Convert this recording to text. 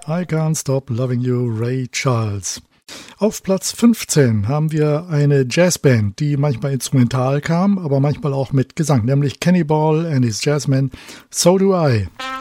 I Can't Stop Loving You, Ray Charles. Auf Platz 15 haben wir eine Jazzband, die manchmal instrumental kam, aber manchmal auch mit Gesang, nämlich Kenny Ball and his Jazzmen, So Do I.